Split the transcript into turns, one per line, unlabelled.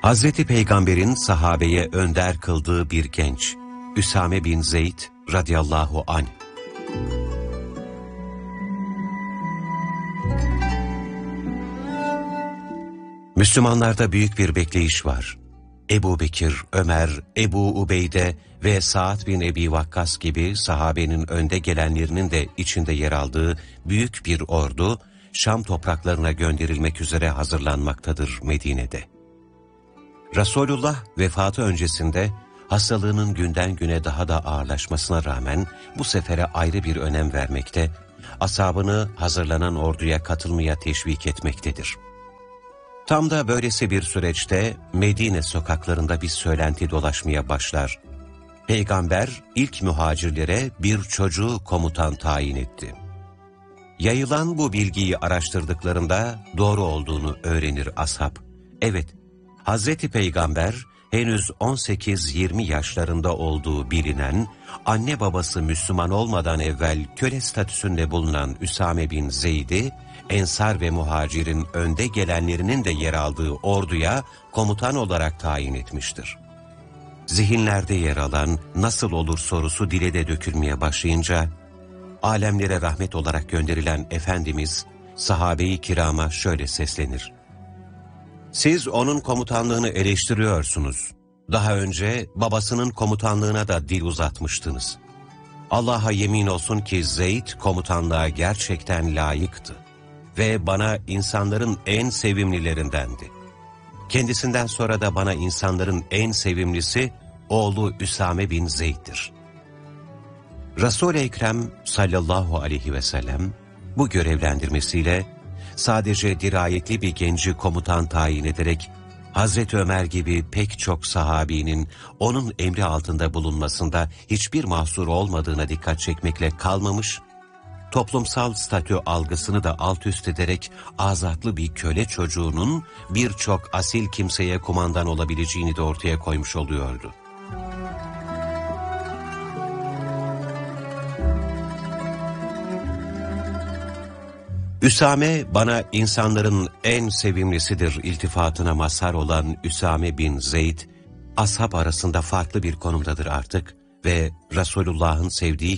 Hazreti Peygamber'in sahabeye önder kıldığı bir genç, Üsame bin Zeyd radıyallahu anh. Müslümanlarda büyük bir bekleyiş var. Ebu Bekir, Ömer, Ebu Ubeyde ve Sa'd bin Ebi Vakkas gibi sahabenin önde gelenlerinin de içinde yer aldığı büyük bir ordu, Şam topraklarına gönderilmek üzere hazırlanmaktadır Medine'de. Resulullah vefatı öncesinde hastalığının günden güne daha da ağırlaşmasına rağmen bu sefere ayrı bir önem vermekte, ashabını hazırlanan orduya katılmaya teşvik etmektedir. Tam da böylesi bir süreçte Medine sokaklarında bir söylenti dolaşmaya başlar. Peygamber ilk muhacirlere bir çocuğu komutan tayin etti. Yayılan bu bilgiyi araştırdıklarında doğru olduğunu öğrenir ashab. Evet, Hazreti Peygamber henüz 18-20 yaşlarında olduğu bilinen, anne babası Müslüman olmadan evvel köle statüsünde bulunan Üsame bin Zeyd'i, Ensar ve Muhacir'in önde gelenlerinin de yer aldığı orduya komutan olarak tayin etmiştir. Zihinlerde yer alan nasıl olur sorusu dile de dökülmeye başlayınca, alemlere rahmet olarak gönderilen Efendimiz, sahabe-i kirama şöyle seslenir: "Siz onun komutanlığını eleştiriyorsunuz. Daha önce babasının komutanlığına da dil uzatmıştınız. Allah'a yemin olsun ki Zeyd komutanlığa gerçekten layıktı ve bana insanların en sevimlilerindendi. Kendisinden sonra da bana insanların en sevimlisi oğlu Üsame bin Zeyd'dir." Resul-i Ekrem sallallahu aleyhi ve sellem bu görevlendirmesiyle sadece dirayetli bir genci komutan tayin ederek Hazreti Ömer gibi pek çok sahabinin onun emri altında bulunmasında hiçbir mahsur olmadığına dikkat çekmekle kalmamış, toplumsal statü algısını da alt üst ederek azatlı bir köle çocuğunun birçok asil kimseye kumandan olabileceğini de ortaya koymuş oluyordu. Üsame bana insanların en sevimlisidir iltifatına mazhar olan Üsame bin Zeyd, ashab arasında farklı bir konumdadır artık ve Resulullah'ın sevdiği